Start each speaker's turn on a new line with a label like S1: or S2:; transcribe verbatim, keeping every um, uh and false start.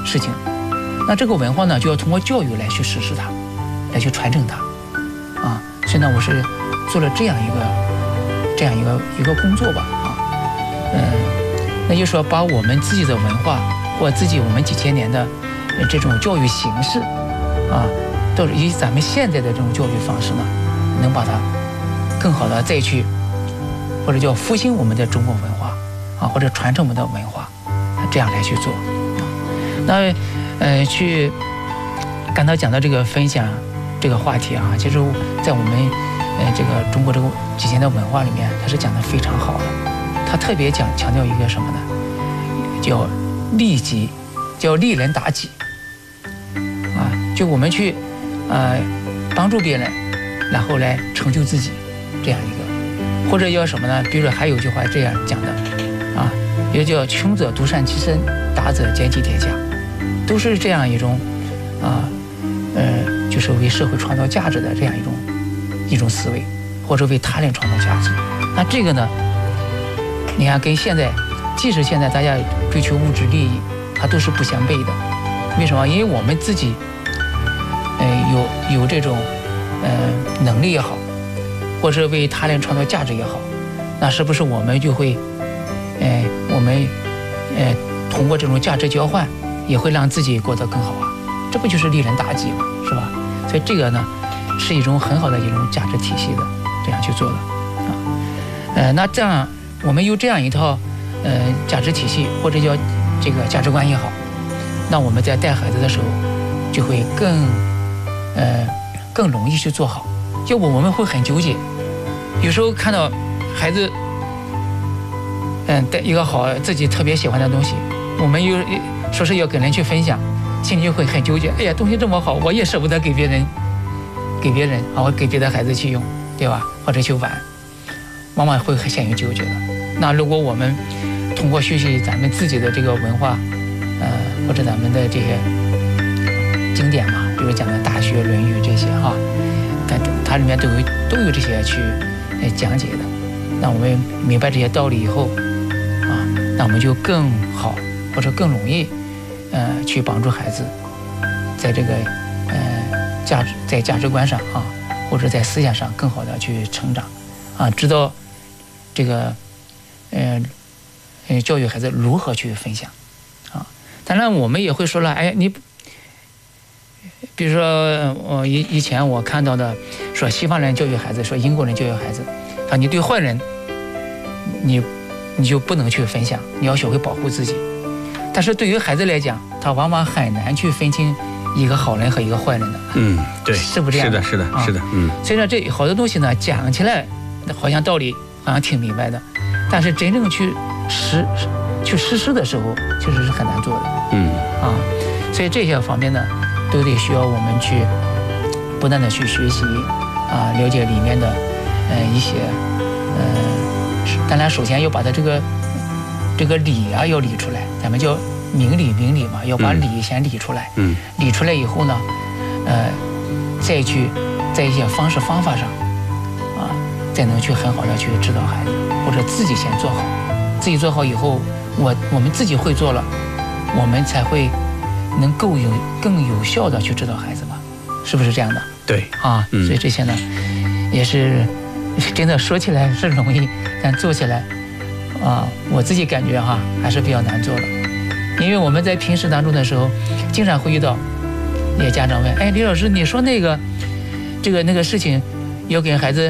S1: 事情。那这个文化呢，就要通过教育来去实施它，来去传承它，啊，所以呢，我是做了这样一个这样一个一个工作吧，啊，嗯，那就是说把我们自己的文化或自己我们几千年的这种教育形式，啊，都是以咱们现在的这种教育方式呢，能把它更好的再去或者叫复兴我们的中国文化啊，或者传承我们的文化，这样来去做。那呃，去刚才讲到这个分享这个话题啊，其实在我们呃这个中国这个几千的文化里面，它是讲的非常好的。它特别讲强调一个什么呢？叫利己，叫利人达己啊，就我们去呃帮助别人，然后来成就自己这样一个，或者叫什么呢？比如说还有一句话这样讲的啊，也叫穷者独善其身，达者兼济天下。都是这样一种，啊，呃，就是为社会创造价值的这样一种一种思维，或者为他人创造价值。那这个呢，你看跟现在，即使现在大家追求物质利益，它都是不相悖的。为什么？因为我们自己，呃，有有这种呃能力也好，或者为他人创造价值也好，那是不是我们就会，呃，我们呃通过这种价值交换，也会让自己过得更好啊，这不就是利人达己吗？是吧？所以这个呢，是一种很好的一种价值体系的，这样去做的啊。呃，那这样我们有这样一套呃价值体系，或者叫这个价值观也好，那我们在带孩子的时候就会更呃更容易去做好。要不我们会很纠结，有时候看到孩子嗯带一个好自己特别喜欢的东西，我们又说是要跟人去分享，心里就会很纠结。哎呀，东西这么好，我也舍不得给别人，给别人啊，我给别的孩子去用，对吧？或者去玩，往往会很陷于纠结的。那如果我们通过学习咱们自己的这个文化，呃，或者咱们的这些经典嘛，比如讲的《大学》《论语》这些哈，它它里面都有都有这些去呃讲解的。那我们明白这些道理以后，啊，那我们就更好或者更容易。呃，去帮助孩子，在这个呃价值在价值观上啊，或者在思想上更好的去成长，啊，知道这个呃呃教育孩子如何去分享，啊，当然我们也会说了，哎，你比如说我以以前我看到的说西方人教育孩子，说英国人教育孩子，啊，你对坏人，你你就不能去分享，你要学会保护自己。但是对于孩子来讲，他往往很难去分清一个好人和一个坏人的。
S2: 嗯，对，
S1: 是不是这样的？
S2: 是的，是的，
S1: 啊、
S2: 是的，嗯。
S1: 所以说这好多东西呢，讲起来好像道理好像挺明白的，但是真正去实去实施的时候，其实是很难做的。
S2: 嗯
S1: 啊，所以这些方面呢，都得需要我们去不断的去学习啊，了解里面的呃一些呃，当然首先要把它这个。这个理啊要理出来，咱们叫明理明理嘛，要把理先理出来。嗯，理出来以后呢，呃，再去在一些方式方法上，啊，再能去很好的去指导孩子，或者自己先做好，自己做好以后，我我们自己会做了，我们才会能够有更有效的去指导孩子嘛，是不是这样的？
S2: 对
S1: 啊，嗯、所以这些呢，也是真的说起来是容易，但做起来。啊，我自己感觉哈还是比较难做的，因为我们在平时当中的时候，经常会遇到一些家长问，哎，李老师，你说那个这个那个事情要给孩子